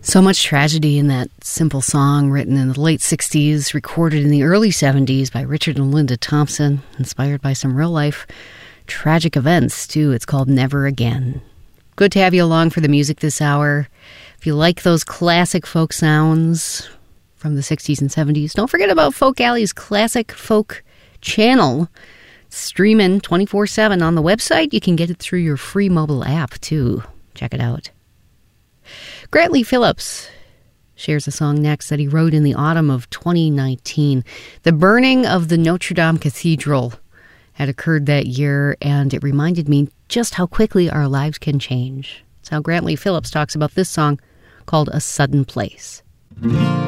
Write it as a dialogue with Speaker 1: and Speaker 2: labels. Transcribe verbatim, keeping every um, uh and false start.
Speaker 1: So much tragedy in that simple song written in the late sixties, recorded in the early seventies by Richard and Linda Thompson, inspired by some real-life tragic events, too. It's called Never Again. Good to have you along for the music this hour. If you like those classic folk sounds from the sixties and seventies, don't forget about Folk Alley's Classic Folk channel. Streaming twenty-four seven on the website. You can get it through your free mobile app, too. Check it out. Brantley Phillips shares a song next that he wrote in the autumn of twenty nineteen. The burning of the Notre Dame Cathedral had occurred that year, and it reminded me just how quickly our lives can change. That's how Brantley Phillips talks about this song called A Sudden Place.